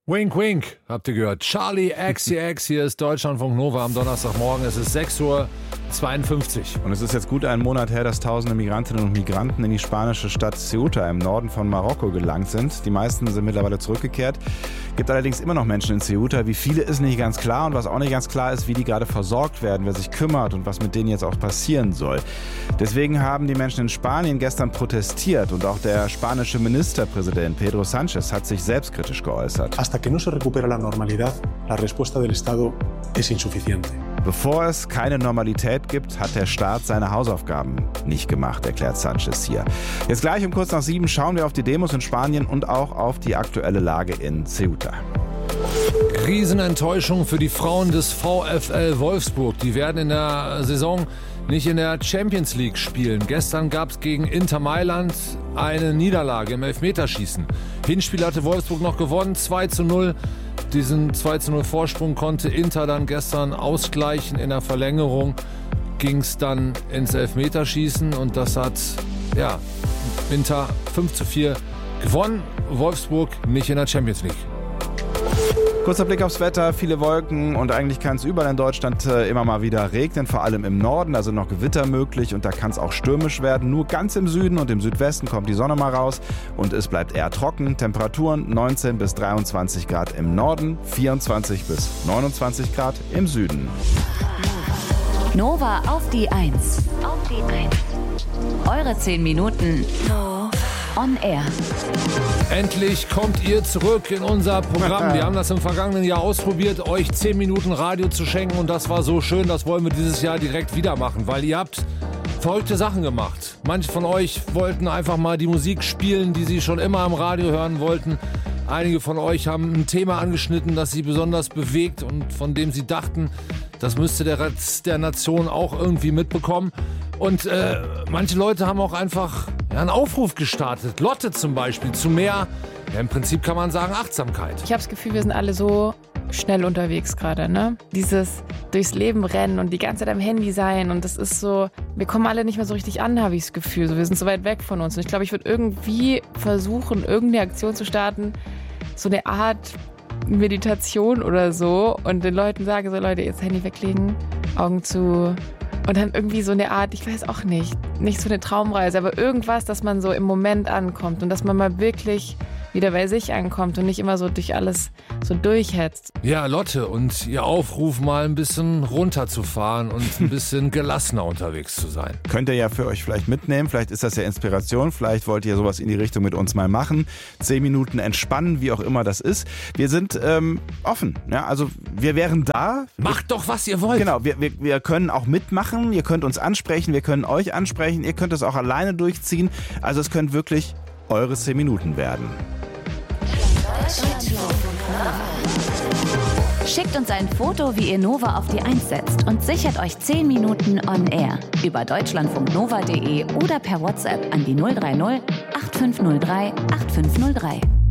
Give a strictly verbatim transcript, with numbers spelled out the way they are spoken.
Wink, wink, habt ihr gehört. Charlie X C X, hier ist Deutschlandfunk Nova am Donnerstagmorgen. Es ist sechs Uhr zweiundfünfzig. Und es ist jetzt gut einen Monat her, dass tausende Migrantinnen und Migranten in die spanische Stadt Ceuta im Norden von Marokko gelangt sind. Die meisten sind mittlerweile zurückgekehrt. Gibt allerdings immer noch Menschen in Ceuta. Wie viele ist nicht ganz klar. Und was auch nicht ganz klar ist, wie die gerade versorgt werden, wer sich kümmert und was mit denen jetzt auch passieren soll. Deswegen haben die Menschen in Spanien gestern protestiert. Und auch der spanische Ministerpräsident Pedro Sánchez hat sich selbstkritisch geäußert. Hasta que no se recupera la normalidad, la respuesta del Estado es insuficiente. Bevor es keine Normalität gibt, hat der Staat seine Hausaufgaben nicht gemacht, erklärt Sánchez hier. Jetzt gleich um kurz nach sieben schauen wir auf die Demos in Spanien und auch auf die aktuelle Lage in Ceuta. Riesenenttäuschung für die Frauen des VfL Wolfsburg. Die werden in der Saison nicht in der Champions League spielen. Gestern gab es gegen Inter Mailand eine Niederlage im Elfmeterschießen. Hinspiel hatte Wolfsburg noch gewonnen, zwei zu null. Diesen zwei zu null Vorsprung konnte Inter dann gestern ausgleichen. In der Verlängerung ging es dann ins Elfmeterschießen und das hat ja, Inter fünf zu vier gewonnen. Wolfsburg nicht in der Champions League. Kurzer Blick aufs Wetter, viele Wolken und eigentlich kann es überall in Deutschland äh, immer mal wieder regnen, vor allem im Norden, also noch Gewitter möglich und da kann es auch stürmisch werden. Nur ganz im Süden und im Südwesten kommt die Sonne mal raus und es bleibt eher trocken. Temperaturen neunzehn bis dreiundzwanzig Grad im Norden, vierundzwanzig bis neunundzwanzig Grad im Süden. Nova auf die Eins. Auf die Eins. Eure zehn Minuten on air. Endlich kommt ihr zurück in unser Programm. Wir haben das im vergangenen Jahr ausprobiert, euch zehn Minuten Radio zu schenken und das war so schön, das wollen wir dieses Jahr direkt wieder machen, weil ihr habt verrückte Sachen gemacht. Manche von euch wollten einfach mal die Musik spielen, die sie schon immer am Radio hören wollten. Einige von euch haben ein Thema angeschnitten, das sie besonders bewegt und von dem sie dachten, das müsste der Rest der Nation auch irgendwie mitbekommen. Und äh, manche Leute haben auch einfach ja, einen Aufruf gestartet. Lotte zum Beispiel zu mehr, ja, im Prinzip kann man sagen, Achtsamkeit. Ich habe das Gefühl, wir sind alle so schnell unterwegs gerade, ne? Dieses durchs Leben rennen und die ganze Zeit am Handy sein und das ist so, wir kommen alle nicht mehr so richtig an, habe ich das Gefühl. So, wir sind so weit weg von uns und ich glaube, ich würde irgendwie versuchen, irgendeine Aktion zu starten, so eine Art Meditation oder so und den Leuten sagen, so Leute, jetzt Handy weglegen, Augen zu und dann irgendwie so eine Art, ich weiß auch nicht, nicht so eine Traumreise, aber irgendwas, dass man so im Moment ankommt und dass man mal wirklich wieder bei sich ankommt und nicht immer so durch alles so durchhetzt. Ja, Lotte und ihr Aufruf, mal ein bisschen runterzufahren und ein bisschen gelassener unterwegs zu sein. Könnt ihr ja für euch vielleicht mitnehmen, vielleicht ist das ja Inspiration, vielleicht wollt ihr sowas in die Richtung mit uns mal machen. Zehn Minuten entspannen, wie auch immer das ist. Wir sind ähm, offen, ja, also wir wären da. Macht doch, was ihr wollt. Genau, wir, wir, wir können auch mitmachen, ihr könnt uns ansprechen, wir können euch ansprechen, ihr könnt es auch alleine durchziehen. Also es können wirklich eure zehn Minuten werden. Schickt uns ein Foto, wie ihr Nova auf die Eins setzt und sichert euch zehn Minuten on air über deutschlandfunknova punkt de oder per WhatsApp an die null drei null acht fünf null drei acht fünf null drei.